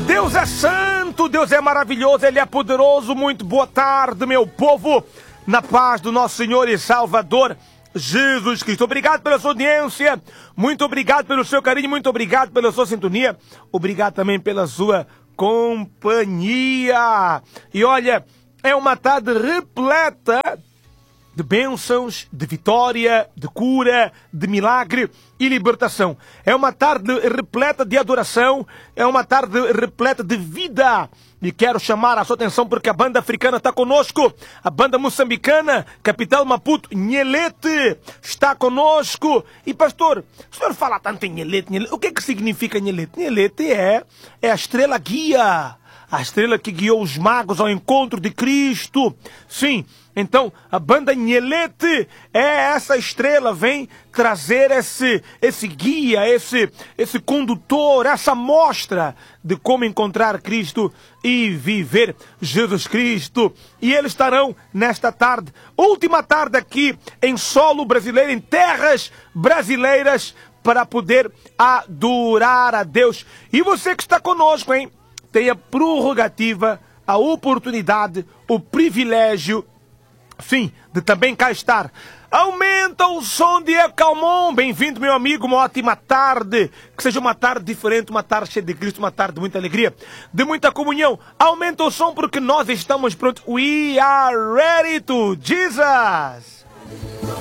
Deus é santo, Deus é maravilhoso, Ele é poderoso. Muito boa tarde, meu povo, na paz do nosso Senhor e Salvador Jesus Cristo. Obrigado pela sua audiência, muito obrigado pelo seu carinho, muito obrigado pela sua sintonia, obrigado também pela sua companhia. E olha, é uma tarde repleta de bênçãos, de vitória, de cura, de milagre e libertação. É uma tarde repleta de adoração, é uma tarde repleta de vida. E quero chamar a sua atenção porque a banda africana está conosco, a banda moçambicana, capital Maputo, Nhelete, está conosco. E pastor, o senhor fala tanto em Nhelete, Nhelete. O que é que significa Nhelete? Nhelete é a estrela guia, a estrela que guiou os magos ao encontro de Cristo. Sim, então a banda Nhelete é essa estrela, vem trazer esse guia, esse condutor, essa mostra de como encontrar Cristo e viver Jesus Cristo. E eles estarão nesta tarde, última tarde aqui em solo brasileiro, em terras brasileiras, para poder adorar a Deus. E você que está conosco, hein? Tem a prerrogativa, a oportunidade, o privilégio, sim, de também cá estar. Aumenta o som de Calmon. Bem-vindo, meu amigo, uma ótima tarde. Que seja uma tarde diferente, uma tarde cheia de Cristo, uma tarde de muita alegria, de muita comunhão. Aumenta o som porque nós estamos prontos. We are ready to Jesus.